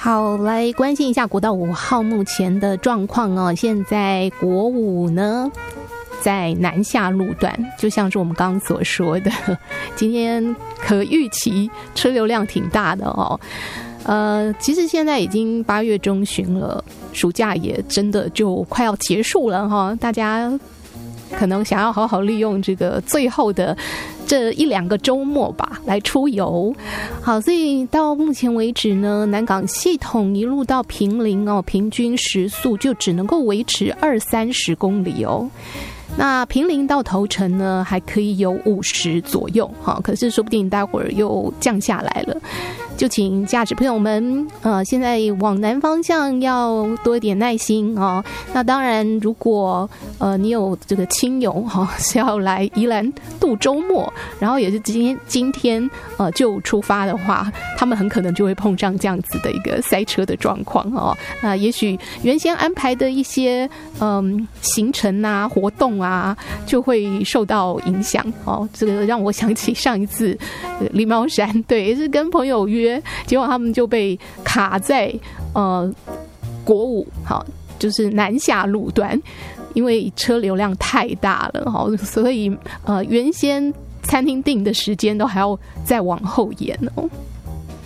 好，来关心一下国道5号目前的状况哦。现在国5呢在南下路段，就像是我们刚刚所说的，今天可预期车流量挺大的哦。其实现在已经8月中旬了，暑假也真的就快要结束了哈，大家可能想要好好利用这个最后的这1-2个周末吧，来出游。好，所以到目前为止呢，南港系统一路到坪林哦，平均时速就只能够维持20-30公里哦。那坪林到头城呢，还可以有50左右哈，可是说不定待会儿又降下来了。就请驾驶朋友们，现在往南方向要多一点耐心哦。那当然，如果你有这个亲友哈是要来宜兰度周末，然后也是今天就出发的话，他们很可能就会碰上这样子的一个塞车的状况哦。那也许原先安排的一些行程啊、活动啊，就会受到影响哦。这个让我想起上一次狸猫山，对，也是跟朋友约。结果他们就被卡在国5，好，就是南下路段，因为车流量太大了，好，所以原先餐厅订的时间都还要再往后延哦。